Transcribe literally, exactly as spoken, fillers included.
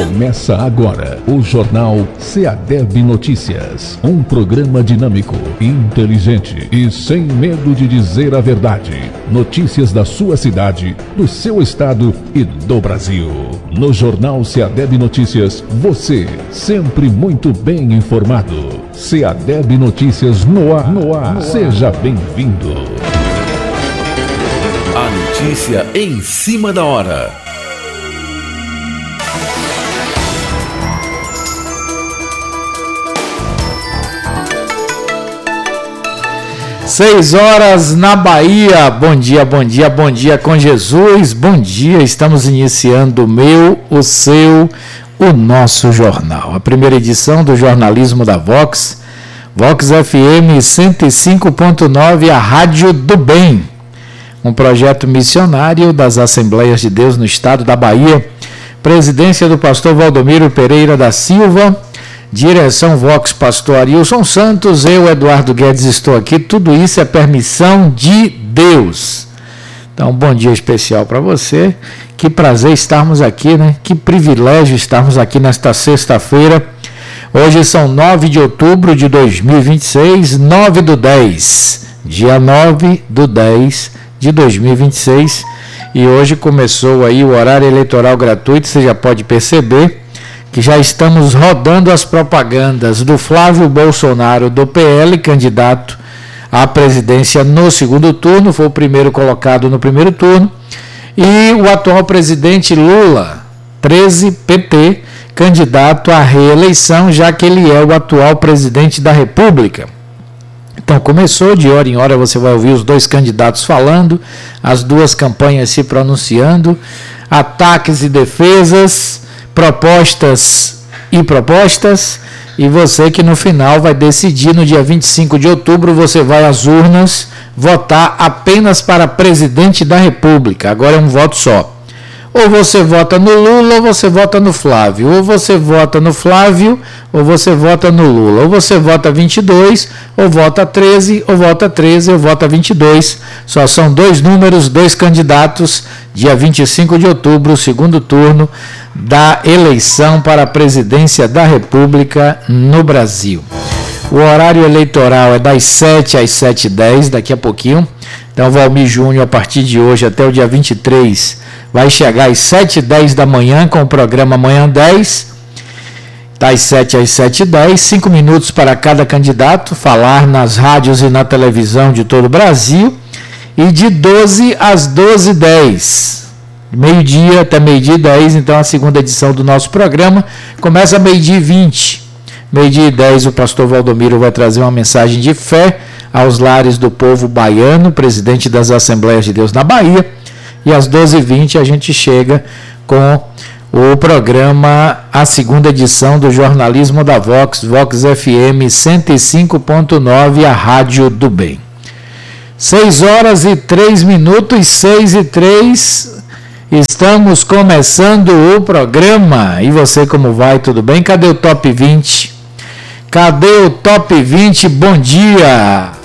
Começa agora o Jornal SEADEB Notícias, um programa dinâmico, inteligente e sem medo de dizer a verdade. Notícias da sua cidade, do seu estado e do Brasil. No Jornal SEADEB Notícias, você sempre muito bem informado. SEADEB Notícias no ar, no ar. Seja bem-vindo. A notícia em cima da hora. Seis horas na Bahia. Bom dia, bom dia, bom dia com Jesus. Bom dia, estamos iniciando o meu, o seu, o nosso jornal. A primeira edição do jornalismo da Vox, Vox F M cento e cinco ponto nove, a Rádio do Bem. Um projeto missionário das Assembleias de Deus no estado da Bahia. Presidência do pastor Valdomiro Pereira da Silva. Direção Vox, pastor Arilson Santos, eu, Eduardo Guedes, estou aqui. Tudo isso é permissão de Deus. Então, bom dia especial para você. Que prazer estarmos aqui, né? Que privilégio estarmos aqui nesta sexta-feira. Hoje são nove de outubro de dois mil e vinte e seis, nove do dez, dia nove do dez de dois mil e vinte e seis. E hoje começou aí o horário eleitoral gratuito, você já pode perceber que já estamos rodando as propagandas do Flávio Bolsonaro, do P L, candidato à presidência no segundo turno, foi o primeiro colocado no primeiro turno, e o atual presidente Lula, treze P T, candidato à reeleição, já que ele é o atual presidente da República. Então começou, de hora em hora você vai ouvir os dois candidatos falando, as duas campanhas se pronunciando, ataques e defesas, propostas e propostas, e você que no final vai decidir, no dia vinte e cinco de outubro, você vai às urnas votar apenas para presidente da República. Agora é um voto só. Ou você vota no Lula ou você vota no Flávio. Ou você vota no Flávio ou você vota no Lula. Ou você vota vinte e dois, ou vota treze, ou vota treze, ou vota vinte e dois. Só são dois números, dois candidatos. Dia vinte e cinco de outubro, segundo turno da eleição para a presidência da República no Brasil. O horário eleitoral é das sete às sete e dez, daqui a pouquinho. Então, Valmir Júnior, a partir de hoje até o dia vinte e três, vai chegar às sete e dez da manhã com o programa Manhã dez. Das sete às sete e dez, cinco minutos para cada candidato falar nas rádios e na televisão de todo o Brasil. E de doze às doze e dez, meio-dia até meio-dia e dez, então a segunda edição do nosso programa começa meio-dia e vinte. Meio-dia e dez, o pastor Valdomiro vai trazer uma mensagem de fé aos lares do povo baiano, presidente das Assembleias de Deus na Bahia. E às doze e vinte a gente chega com o programa, a segunda edição do jornalismo da Vox, Vox F M cento e cinco ponto nove, a Rádio do Bem. seis horas e três minutos, seis e três, estamos começando o programa. E você, como vai? Tudo bem? Cadê o Top vinte? Cadê o Top vinte? Bom dia!